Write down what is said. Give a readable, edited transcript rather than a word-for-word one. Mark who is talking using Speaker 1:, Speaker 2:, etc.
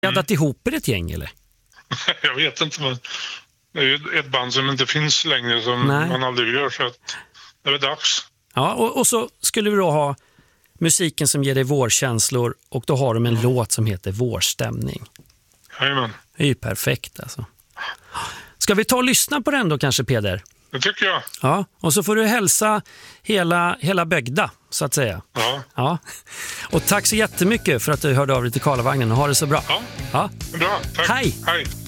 Speaker 1: Gaddat ihop ett gäng eller?
Speaker 2: Jag vet inte, men det är ju ett band som inte finns längre som man aldrig gör, så att det är dags.
Speaker 1: Ja, och så skulle vi då ha musiken som ger dig vårkänslor, och då har de en låt som heter Vårstämning.
Speaker 2: Jajamän.
Speaker 1: Det är ju perfekt alltså. Ska vi ta och lyssna på den då kanske, Peder?
Speaker 2: Det tycker jag.
Speaker 1: Ja, och så får du hälsa hela bygda, så att säga. Ja. Och tack så jättemycket för att du hörde av dig till Karlavagnen. Ha det så bra.
Speaker 2: Ja. Bra, tack.
Speaker 1: Hej.